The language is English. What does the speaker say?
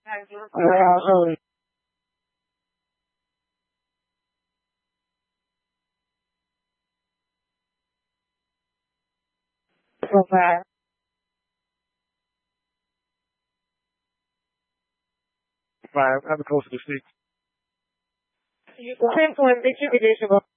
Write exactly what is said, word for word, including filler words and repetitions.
Uh, okay. Right, I'm close to the six. You can pinpoint picture edition.